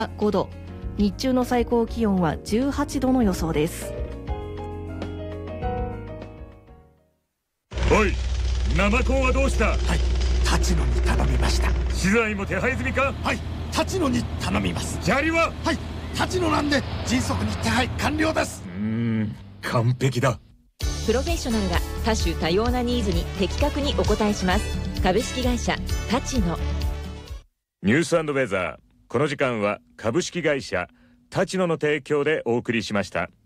5度、日中の最高気温は18度の予想です。 おい、生コンはどうした？ はい、立野に頼みました。 資材も手配済みか？ はい、立野に頼みます。 砂利は？ はい、立野なんで迅速に手配完了です。 完璧だ。 プロフェッショナルが多種多様なニーズに的確にお答えします。株式会社立野。 ニュース&ウェザー、この時間は株式会社立野の提供でお送りしました。